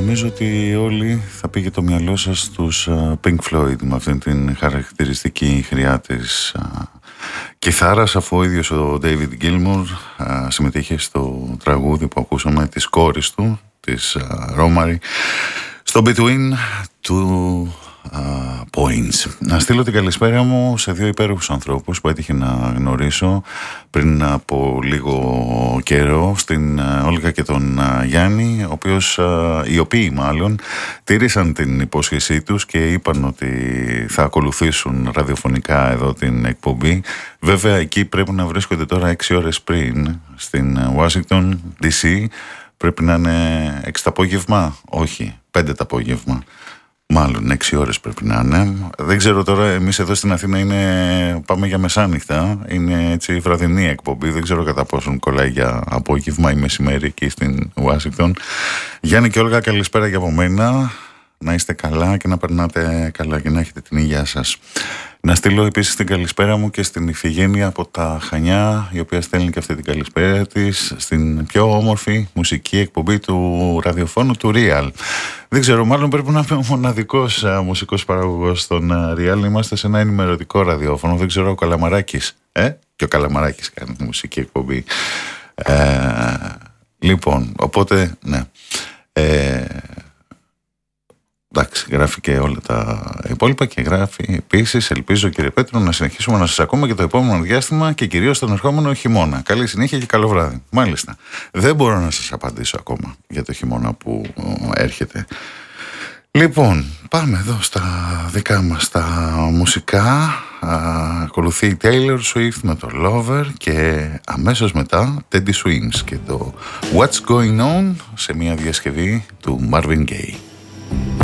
νομίζω ότι όλοι θα πήγε το μυαλό σας στους Pink Floyd με αυτήν την χαρακτηριστική χρειά της κιθάρας, αφού ο ίδιος ο David Gilmour συμμετείχε στο τραγούδι που ακούσαμε της κόρης του, της Romary, στο Between του Points. Να στείλω την καλησπέρα μου σε δύο υπέροχους ανθρώπους που έτυχε να γνωρίσω πριν από λίγο καιρό, στην Όλγα και τον Γιάννη, οι οποίοι μάλλον τήρησαν την υπόσχεσή τους και είπαν ότι θα ακολουθήσουν ραδιοφωνικά εδώ την εκπομπή. Βέβαια εκεί πρέπει να βρίσκονται τώρα 6 ώρες πριν στην Washington DC. Πρέπει να είναι 6 το απόγευμα, όχι 5 το απόγευμα. Μάλλον 6 ώρες πρέπει να είναι. Δεν ξέρω τώρα, εμείς εδώ στην Αθήνα πάμε για μεσάνυχτα. Είναι έτσι βραδινή εκπομπή. Δεν ξέρω κατά πόσον κολλάει για απόγευμα ή μεσημέρι εκεί στην Ουάσιγκτον. Γιάννη και Όλγα, καλησπέρα και από μένα. Να είστε καλά και να περνάτε καλά και να έχετε την υγεία σας. Να στείλω επίσης την καλησπέρα μου και στην Ιφηγένεια από τα Χανιά, η οποία στέλνει και αυτή την καλησπέρα της στην πιο όμορφη μουσική εκπομπή του ραδιοφώνου του Real. Δεν ξέρω, μάλλον πρέπει να είμαι ο μοναδικός μουσικός παραγωγός στον Real. Είμαστε σε ένα ενημερωτικό ραδιόφωνο. Δεν ξέρω, ο Καλαμαράκης. Και ο Καλαμαράκης κάνει τη μουσική εκπομπή. Λοιπόν, οπότε, ναι. Εντάξει, γράφει και όλα τα υπόλοιπα και γράφει επίσης, ελπίζω κύριε Πέτρο να συνεχίσουμε να σας ακούμε και το επόμενο διάστημα και κυρίως τον ερχόμενο χειμώνα. Καλή συνέχεια και καλό βράδυ. Μάλιστα, δεν μπορώ να σας απαντήσω ακόμα για το χειμώνα που έρχεται. Λοιπόν, πάμε εδώ στα δικά μας τα μουσικά. Ακολουθεί η Taylor Swift με το Lover και αμέσως μετά Teddy Swims και το What's Going On σε μια διασκευή του Marvin Gaye.